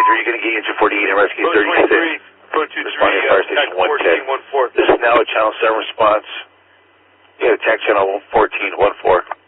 passenger, you're going to get engine 48 and rescue 36. Code 23, Responding to fire station 110. 1414. This is now a channel 7 response. Yeah, attack channel 1414.